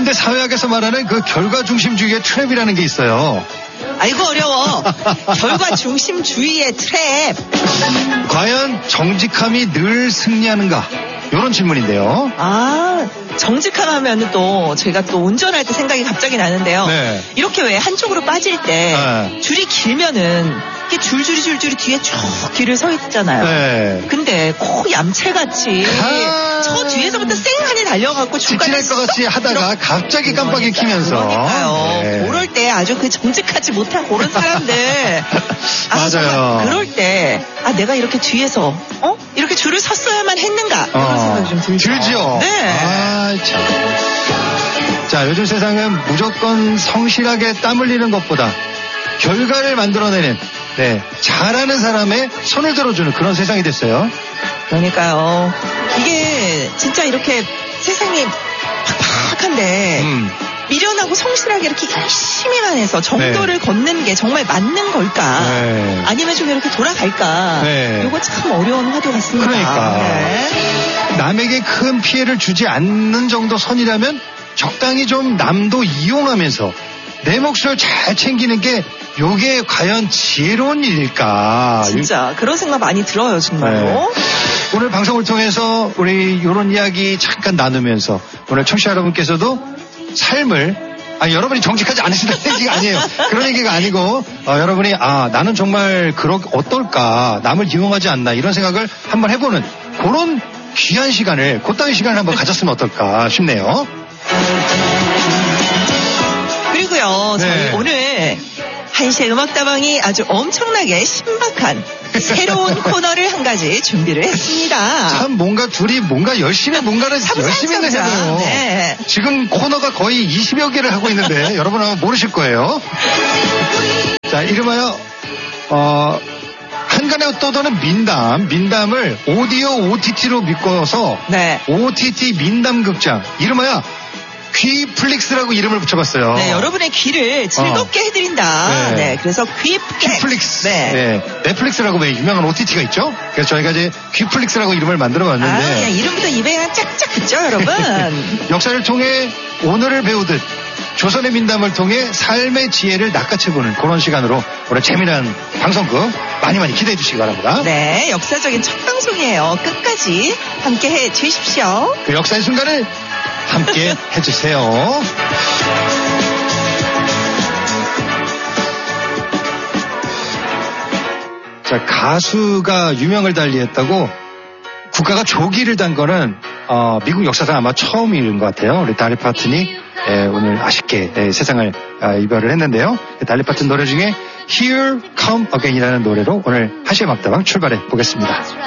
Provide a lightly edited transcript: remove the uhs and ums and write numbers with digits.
근데 사회학에서 말하는 그 결과 중심주의의 트랩이라는 게 있어요. 아이고 어려워. 결과 중심주의의 트랩. 과연 정직함이 늘 승리하는가? 이런 질문인데요. 아, 정직함 하면 또 제가 또 운전할 때 생각이 갑자기 나는데요. 네. 이렇게 왜 한쪽으로 빠질 때 네. 줄이 길면은 이렇게 줄줄이 뒤에 쭉 길을 서 있잖아요. 네. 근데 코 얌체같이 저 뒤에서부터 쌩하니 달려갖고 중간에 직진할 것 같이 하다가 갑자기 깜빡이 키면서. 그러니까요. 네. 그럴 때 아주 그 정직하지 못한 그런 사람들. 맞아요. 정말 그럴 때 내가 이렇게 뒤에서 이렇게 줄을 섰어야만 했는가 이런 생각이 좀 들죠. 들지요. 네. 참. 자, 요즘 세상은 무조건 성실하게 땀 흘리는 것보다 결과를 만들어내는 잘하는 사람의 손을 들어주는 그런 세상이 됐어요. 그러니까요. 이게 진짜 이렇게 세상이 팍팍한데 미련하고 성실하게 이렇게 열심히만 해서 정도를 걷는 게 정말 맞는 걸까? 네. 아니면 좀 이렇게 돌아갈까? 네. 이거 참 어려운 화두 같습니다. 그러니까. 네. 남에게 큰 피해를 주지 않는 정도 선이라면 적당히 좀 남도 이용하면서 내 몫을 잘 챙기는 게 요게 과연 지혜로운 일일까? 진짜 그런 생각 많이 들어요, 정말로. 네. 오늘 방송을 통해서 우리 이런 이야기 잠깐 나누면서 오늘 청취자 여러분께서도 삶을 여러분이 정직하지 않으시다는 얘기가 아니에요. 그런 얘기가 아니고 여러분이 나는 정말 어떨까? 남을 이용하지 않나? 이런 생각을 한번 해보는 그런 귀한 시간을 그따위 시간을 한번 가졌으면 어떨까 싶네요. 그리고요, 저희 오늘 한시의 음악다방이 아주 엄청나게 신박한 새로운 코너를 한 가지 준비를 했습니다. 참 둘이 열심히 뭔가를 열심히 해요. 네. 지금 코너가 거의 20여 개를 하고 있는데 여러분 아마 모르실 거예요. 자, 이름하여 한간에 떠도는 민담을 오디오 OTT로 묶어서 OTT 민담극장 이름하여 귀플릭스라고 이름을 붙여봤어요. 네, 여러분의 귀를 즐겁게 해드린다. 네, 그래서 귀플릭스. 네, 넷플릭스라고 왜 유명한 OTT가 있죠? 그래서 저희가 이제 귀플릭스라고 이름을 만들어봤는데. 그냥 이름부터 입에 짝짝 붙죠, 여러분. 역사를 통해 오늘을 배우듯 조선의 민담을 통해 삶의 지혜를 낚아채보는 그런 시간으로 오늘 재미난 방송국 많이 기대해 주시기 바랍니다. 네, 역사적인 첫 방송이에요. 끝까지 함께 해 주십시오. 그 역사의 순간을 함께 해주세요. 자, 가수가 유명을 달리했다고 국가가 조기를 단 거는 미국 역사상 아마 처음인 것 같아요. 우리 달리 파튼이 오늘 아쉽게 세상을 이별을 했는데요. 달리 파튼 노래 중에 Here Come Again이라는 노래로 오늘 한시의 막다방 출발해 보겠습니다.